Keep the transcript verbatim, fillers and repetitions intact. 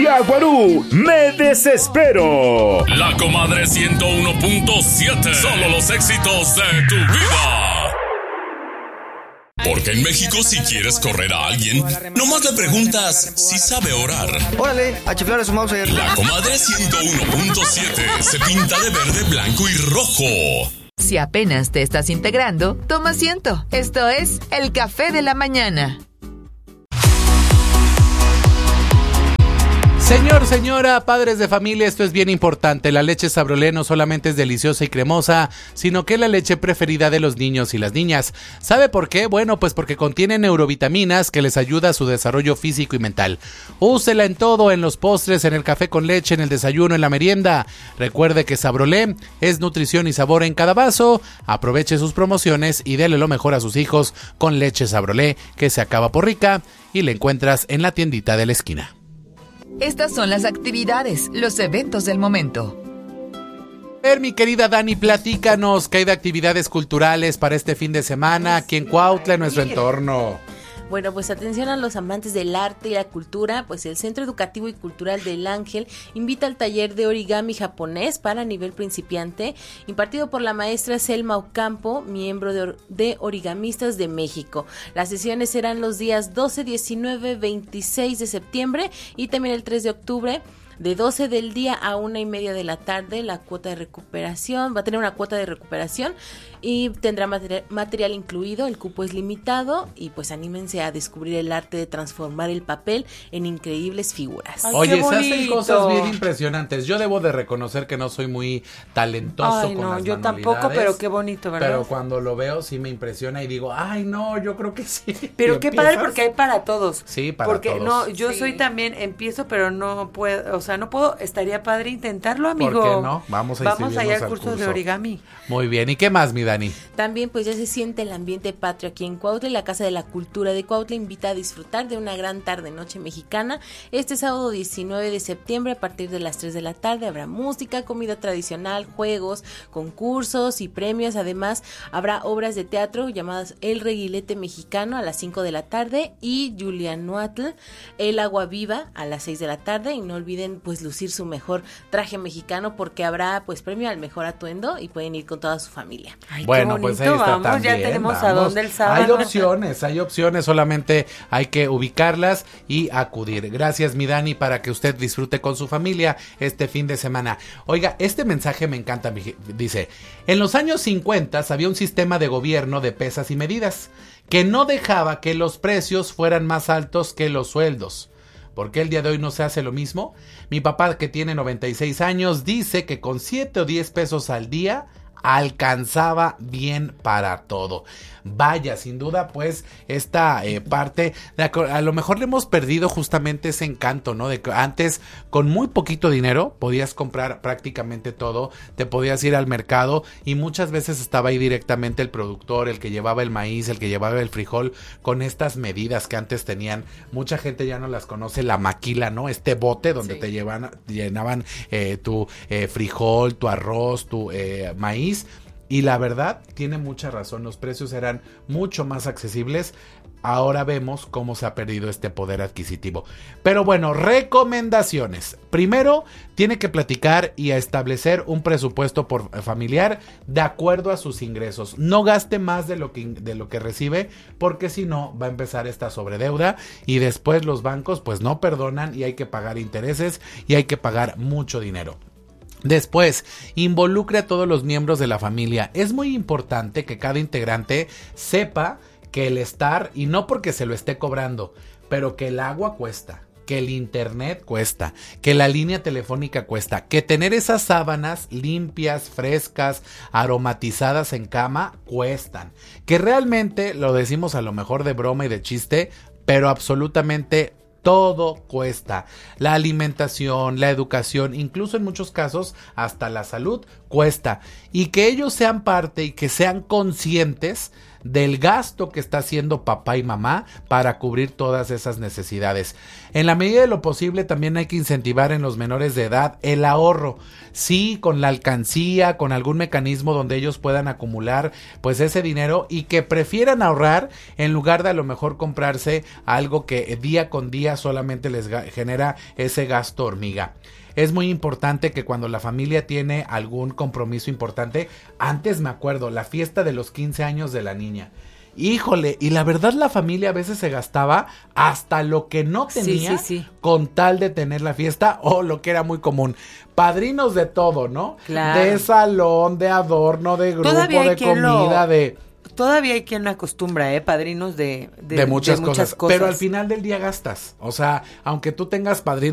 Yaguarú, Me Desespero. La Comadre ciento uno punto siete. Solo los éxitos de tu vida. Porque en México, si quieres correr a alguien, nomás le preguntas si sabe orar. Órale, a chiflar a su mouse. La Comadre ciento uno punto siete se pinta de verde, blanco y rojo. Si apenas te estás integrando, toma asiento. Esto es El Café de la Mañana. Señor, señora, padres de familia, esto es bien importante. La leche Sabrolé no solamente es deliciosa y cremosa, sino que es la leche preferida de los niños y las niñas. ¿Sabe por qué? Bueno, pues porque contiene neurovitaminas que les ayuda a su desarrollo físico y mental. Úsela en todo, en los postres, en el café con leche, en el desayuno, en la merienda. Recuerde que Sabrolé es nutrición y sabor en cada vaso. Aproveche sus promociones y dele lo mejor a sus hijos con leche Sabrolé, que se acaba por rica y la encuentras en la tiendita de la esquina. Estas son las actividades, los eventos del momento. A ver, mi querida Dani, platícanos qué hay de actividades culturales para este fin de semana aquí en Cuautla, en nuestro entorno. Bueno, pues atención a los amantes del arte y la cultura, pues el Centro Educativo y Cultural del Ángel invita al taller de origami japonés para nivel principiante, impartido por la maestra Selma Ocampo, miembro de, or- de Origamistas de México. Las sesiones serán los días doce, diecinueve, veintiséis de septiembre y también el tres de octubre. De doce del día a una y media de la tarde, la cuota de recuperación, va a tener una cuota de recuperación y tendrá material, material incluido, el cupo es limitado y pues anímense a descubrir el arte de transformar el papel en increíbles figuras. Ay, oye, se hacen cosas bien impresionantes. Yo debo de reconocer que no soy muy talentoso ay, con no, las yo manualidades. tampoco, pero qué bonito, ¿verdad? Pero cuando lo veo sí me impresiona y digo, ay no, yo creo que sí. Pero qué padre porque hay para todos. Sí, para porque todos. Porque no, yo sí. soy también, empiezo, pero no puedo, o sea, no puedo, estaría padre intentarlo, amigo. ¿Por qué no? Vamos a Vamos allá al al curso, curso de origami. Muy bien, ¿y qué más, mi Dani? También pues ya se siente el ambiente patrio aquí en Cuautla y la Casa de la Cultura de Cuautla invita a disfrutar de una gran tarde-noche mexicana. Este sábado diecinueve de septiembre a partir de las tres de la tarde habrá música, comida tradicional, juegos, concursos y premios. Además habrá obras de teatro llamadas El Reguilete Mexicano a las cinco de la tarde y Julianuatl, El Agua Viva a las seis de la tarde. Y no olviden pues lucir su mejor traje mexicano porque habrá pues premio al mejor atuendo y pueden ir con toda su familia. Ay, bueno, qué pues bonito, ahí está vamos, también, ya tenemos vamos. a dónde el sábado. Hay opciones, hay opciones, solamente hay que ubicarlas y acudir. Gracias, mi Dani, para que usted disfrute con su familia este fin de semana. Oiga, este mensaje me encanta, dice, en los años cincuenta había un sistema de gobierno de pesas y medidas que no dejaba que los precios fueran más altos que los sueldos. ¿Por qué el día de hoy no se hace lo mismo? Mi papá, que tiene noventa y seis años, dice que con siete o diez pesos al día alcanzaba bien para todo. Vaya, sin duda, pues, esta eh, parte, de, a lo mejor le hemos perdido justamente ese encanto, ¿no? De que antes, con muy poquito dinero, podías comprar prácticamente todo, te podías ir al mercado y muchas veces estaba ahí directamente el productor, el que llevaba el maíz, el que llevaba el frijol, con estas medidas que antes tenían. Mucha gente ya no las conoce, la maquila, ¿no? Este bote donde sí. te llevan, llenaban eh, tu eh, frijol, tu arroz, tu eh, maíz. Y la verdad, tiene mucha razón, los precios eran mucho más accesibles. Ahora vemos cómo se ha perdido este poder adquisitivo. Pero bueno, recomendaciones. Primero, tiene que platicar y establecer un presupuesto por familiar de acuerdo a sus ingresos. No gaste más de lo que, de lo que recibe, porque si no va a empezar esta sobredeuda y después los bancos pues no perdonan y hay que pagar intereses y hay que pagar mucho dinero. Después, involucre a todos los miembros de la familia. Es muy importante que cada integrante sepa que el estar, y no porque se lo esté cobrando, pero que el agua cuesta, que el internet cuesta, que la línea telefónica cuesta, que tener esas sábanas limpias, frescas, aromatizadas en cama cuestan, que realmente, lo decimos a lo mejor de broma y de chiste, pero absolutamente todo cuesta. La alimentación, la educación, incluso en muchos casos hasta la salud cuesta. Y que ellos sean parte y que sean conscientes del gasto que está haciendo papá y mamá para cubrir todas esas necesidades. En la medida de lo posible también hay que incentivar en los menores de edad el ahorro, sí, con la alcancía, con algún mecanismo donde ellos puedan acumular pues ese dinero y que prefieran ahorrar en lugar de a lo mejor comprarse algo que día con día solamente les genera ese gasto hormiga. Es muy importante que cuando la familia tiene algún compromiso importante, antes me acuerdo, la fiesta de los quince años de la niña. Híjole, y la verdad la familia a veces se gastaba hasta lo que no tenía sí, sí, sí. con tal de tener la fiesta o lo que era muy común. Padrinos de todo, ¿no? Claro. De salón, de adorno, de grupo, de comida, lo... de... Todavía hay quien acostumbra, ¿eh? Padrinos de, de, de, muchas, de muchas cosas. cosas. Pero al final del día gastas. O sea, aunque tú tengas padrinos